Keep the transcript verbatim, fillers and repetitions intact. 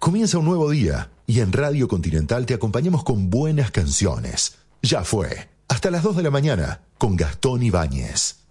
Comienza un nuevo día y en Radio Continental te acompañamos con buenas canciones. Ya fue. Hasta las dos de la mañana con Gastón Ibáñez.